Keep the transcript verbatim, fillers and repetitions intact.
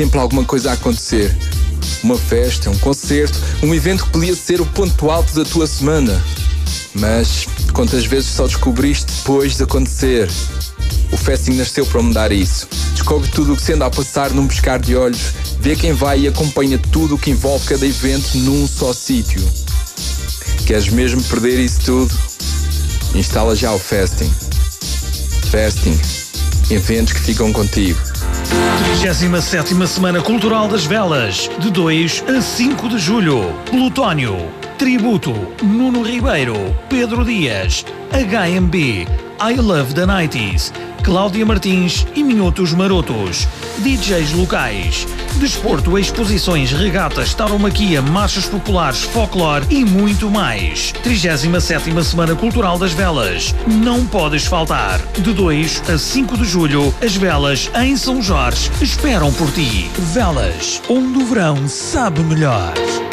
sempre alguma coisa a acontecer. Uma festa, um concerto, um evento que podia ser o ponto alto da tua semana. Mas quantas vezes só descobriste depois de acontecer? O Festing nasceu para mudar isso. Descobre tudo o que se anda a passar num piscar de olhos, vê quem vai e acompanha tudo o que envolve cada evento num só sítio. Queres mesmo perder isso tudo? Instala já o Festing. Festing. Eventos que ficam contigo. trigésima sétima Semana Cultural das Velas, de dois a cinco de julho. Plutónio, Tributo, Nuno Ribeiro, Pedro Dias, H M B, I Love the nineties, Cláudia Martins e Minutos Marotos. D Js locais, desporto, exposições, regatas, tauromaquia, marchas populares, folclore e muito mais. trigésima sétima Semana Cultural das Velas. Não podes faltar. De dois a cinco de julho, as velas em São Jorge esperam por ti. Velas, onde o verão sabe melhor.